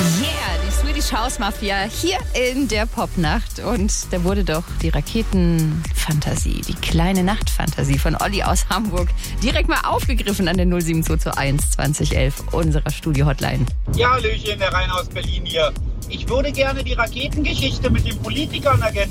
Yeah, die Swedish House Mafia hier in der Popnacht. Und da wurde doch die Raketenfantasie, die kleine Nachtfantasie von Olli aus Hamburg direkt mal aufgegriffen an der 07221 2011 unserer Studio-Hotline. Ja, Hallöchen, der Rainer aus Berlin hier. Ich würde gerne die Raketengeschichte mit den Politikern ergänzen.